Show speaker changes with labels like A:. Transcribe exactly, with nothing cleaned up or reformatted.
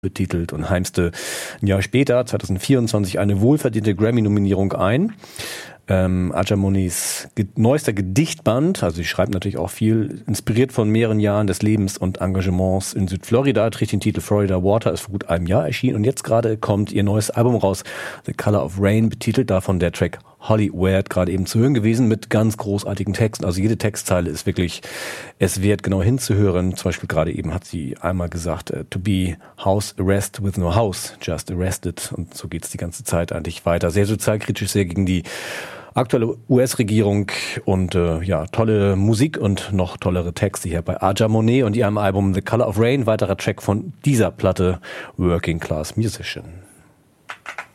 A: betitelt und heimste ein Jahr später, zwanzig vierundzwanzig, eine wohlverdiente Grammy-Nominierung ein. Ähm, Aja Monis ge- neuester Gedichtband, also sie schreibt natürlich auch viel, inspiriert von mehreren Jahren des Lebens und Engagements in Südflorida, trägt den Titel Florida Water, ist vor gut einem Jahr erschienen und jetzt gerade kommt ihr neues Album raus, The Color of Rain, betitelt davon der Track Holly Weird, gerade eben zu hören gewesen mit ganz großartigen Texten, also jede Textzeile ist wirklich es wert, genau hinzuhören. Zum Beispiel gerade eben hat sie einmal gesagt, uh, to be house arrest with no house, just arrested, und so geht's die ganze Zeit eigentlich weiter. Sehr sozialkritisch, sehr gegen die aktuelle U S-Regierung und äh, ja, tolle Musik und noch tollere Texte hier bei Aja Monet und ihrem Album The Color of Rain, weiterer Track von dieser Platte, Working Class Musician.